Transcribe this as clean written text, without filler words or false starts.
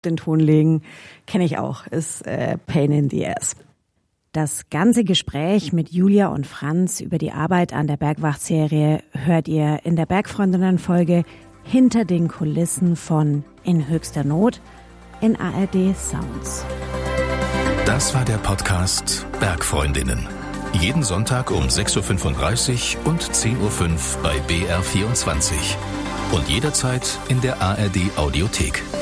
den Ton legen, kenne ich auch, ist pain in the ass. Das ganze Gespräch mit Julia und Franz über die Arbeit an der Bergwacht-Serie hört ihr in der Bergfreundinnen-Folge Hinter den Kulissen von In höchster Not in ARD Sounds. Das war der Podcast Bergfreundinnen. Jeden Sonntag um 6.35 Uhr und 10.05 Uhr bei BR24. Und jederzeit in der ARD Audiothek.